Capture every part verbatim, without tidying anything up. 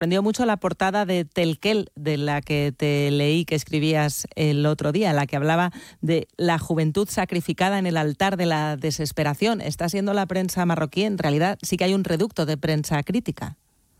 sorprendió mucho la portada de Telquel, de la que te leí que escribías el otro día, la que hablaba de la juventud sacrificada en el altar de la desesperación. ¿Está siendo la prensa marroquí? En realidad sí que hay un reducto de prensa crítica.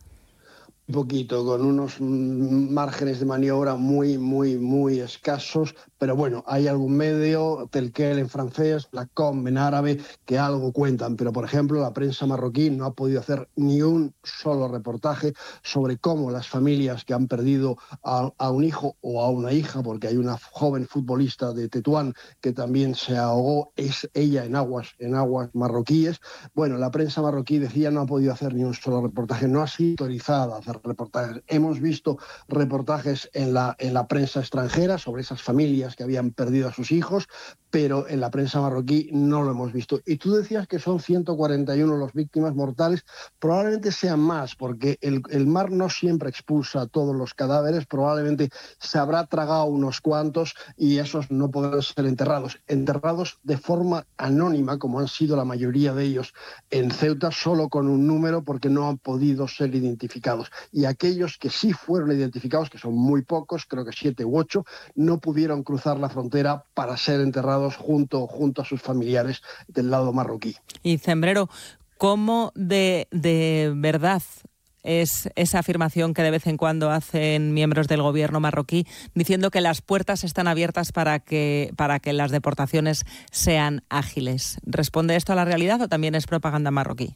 Un poquito, con unos márgenes de maniobra muy, muy, muy escasos, pero bueno, hay algún medio, Telquel en francés, la Com en árabe, que algo cuentan, pero por ejemplo la prensa marroquí no ha podido hacer ni un solo reportaje sobre cómo las familias que han perdido a, a un hijo o a una hija, porque hay una joven futbolista de Tetuán que también se ahogó, es ella en aguas, en aguas marroquíes. Bueno, la prensa marroquí decía no ha podido hacer ni un solo reportaje, no ha sido autorizada a hacer reportajes. Hemos visto reportajes en la, en la prensa extranjera sobre esas familias que habían perdido a sus hijos, pero en la prensa marroquí no lo hemos visto. Y tú decías que son ciento cuarenta y uno las víctimas mortales, probablemente sean más, porque el, el mar no siempre expulsa todos los cadáveres, probablemente se habrá tragado unos cuantos y esos no podrán ser enterrados. Enterrados de forma anónima, como han sido la mayoría de ellos en Ceuta, solo con un número, porque no han podido ser identificados. Y aquellos que sí fueron identificados, que son muy pocos, creo que siete u ocho, no pudieron cruzar la frontera para ser enterrados junto, junto a sus familiares del lado marroquí. Y Cembrero, ¿cómo de, de verdad es esa afirmación que de vez en cuando hacen miembros del gobierno marroquí diciendo que las puertas están abiertas para que, para que las deportaciones sean ágiles? ¿Responde esto a la realidad o también es propaganda marroquí?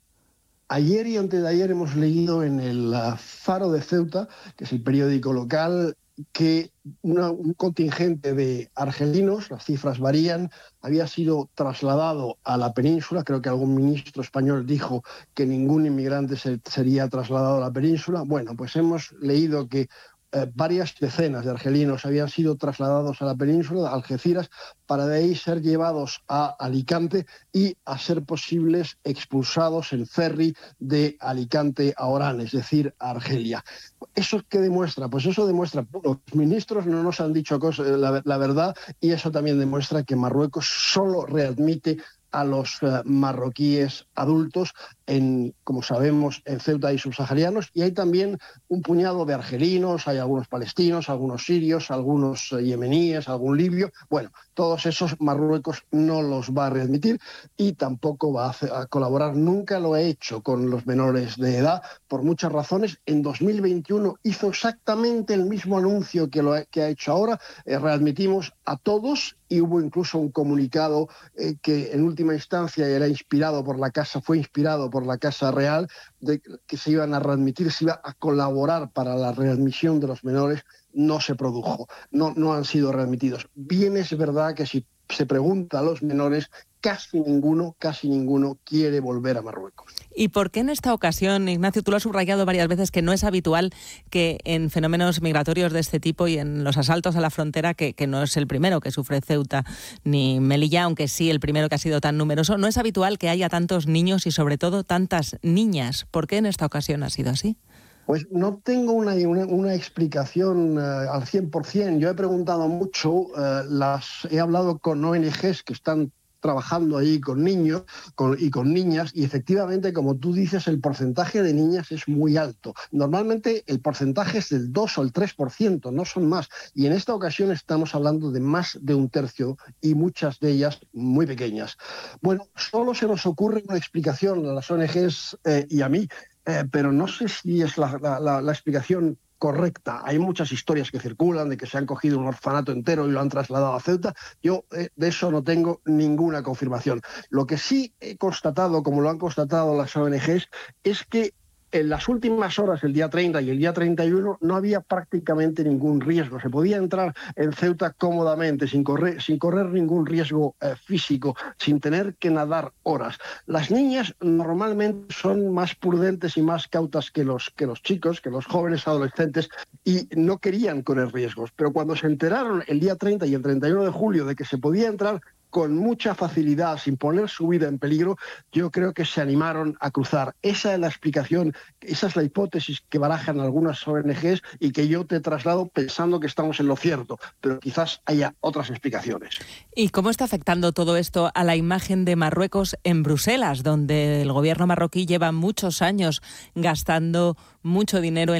Ayer y antes de ayer hemos leído en el Faro de Ceuta, que es el periódico local, que una, un contingente de argelinos, las cifras varían, había sido trasladado a la península. Creo que algún ministro español dijo que ningún inmigrante se, sería trasladado a la península. Bueno, pues hemos leído que Eh, varias decenas de argelinos habían sido trasladados a la península, a Algeciras, para de ahí ser llevados a Alicante y, a ser posibles, expulsados en ferry de Alicante a Orán, es decir, a Argelia. ¿Eso qué demuestra? Pues eso demuestra, los ministros no nos han dicho cosas, la, la verdad, y eso también demuestra que Marruecos solo readmite a los uh, marroquíes adultos, en, como sabemos, en Ceuta hay subsaharianos, y hay también un puñado de argelinos, hay algunos palestinos, algunos sirios, algunos uh, yemeníes, algún libio. Bueno, todos esos Marruecos no los va a readmitir y tampoco va a, hacer, a colaborar, nunca lo ha hecho con los menores de edad, por muchas razones. En dos mil veintiuno hizo exactamente el mismo anuncio que, lo ha, que ha hecho ahora, eh, readmitimos a todos, y hubo incluso un comunicado eh, que en última instancia era inspirado por la Casa, fue inspirado por la Casa Real, de que se iban a readmitir, se iba a colaborar para la readmisión de los menores. No se produjo, no, no han sido readmitidos. Bien es verdad que si se pregunta a los menores, casi ninguno, casi ninguno quiere volver a Marruecos. ¿Y por qué en esta ocasión, Ignacio, tú lo has subrayado varias veces, que no es habitual que en fenómenos migratorios de este tipo y en los asaltos a la frontera, que, que no es el primero que sufre Ceuta ni Melilla, aunque sí el primero que ha sido tan numeroso, no es habitual que haya tantos niños y sobre todo tantas niñas? ¿Por qué en esta ocasión ha sido así? Pues no tengo una, una, una explicación uh, al cien por ciento. Yo he preguntado mucho, uh, las, he hablado con O N Ges que están trabajando ahí con niños con, y con niñas, y efectivamente, como tú dices, el porcentaje de niñas es muy alto. Normalmente el porcentaje es del dos o el tres por ciento, no son más. Y en esta ocasión estamos hablando de más de un tercio, y muchas de ellas muy pequeñas. Bueno, solo se nos ocurre una explicación a las O N Ges eh, y a mí, eh, pero no sé si es la, la, la, la explicación correcta. Hay muchas historias que circulan de que se han cogido un orfanato entero y lo han trasladado a Ceuta. Yo eh, de eso no tengo ninguna confirmación. Lo que sí he constatado, como lo han constatado las O N Ges, es que en las últimas horas, el día treinta y el día treinta y uno, no había prácticamente ningún riesgo. Se podía entrar en Ceuta cómodamente, sin correr, sin correr ningún riesgo eh, físico, sin tener que nadar horas. Las niñas normalmente son más prudentes y más cautas que los, que los chicos, que los jóvenes adolescentes, y no querían correr riesgos. Pero cuando se enteraron el día treinta y el treinta y uno de julio de que se podía entrar con mucha facilidad, sin poner su vida en peligro, yo creo que se animaron a cruzar. Esa es la explicación, esa es la hipótesis que barajan algunas O N Ges y que yo te traslado pensando que estamos en lo cierto, pero quizás haya otras explicaciones. ¿Y cómo está afectando todo esto a la imagen de Marruecos en Bruselas, donde el gobierno marroquí lleva muchos años gastando mucho dinero en